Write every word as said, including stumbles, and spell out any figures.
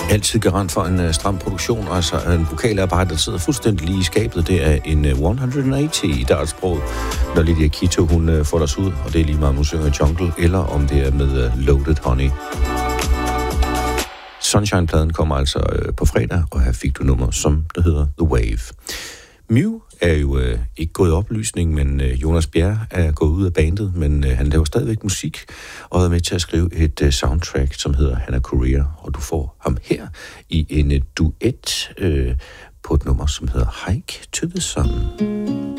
Altid garant for en uh, stram produktion, altså en vokalarbejde, der sidder fuldstændig lige i skabet. Det er en uh, et hundrede og otte i dartsprog, når Lydia Kito, hun uh, får os ud, og det er lige meget, om hun synger Jungle, eller om det er med uh, Loaded Honey. Sunshine-pladen kommer altså uh, på fredag, og her fik du nummer, som det hedder The Wave. Mew er jo øh, ikke gået i oplysning, men øh, Jonas Bjerre er gået ud af bandet, men øh, han laver stadigvæk musik, og er med til at skrive et øh, soundtrack, som hedder Hannah Korea, og du får ham her i en øh, duet øh, på et nummer, som hedder Hike to the Sun.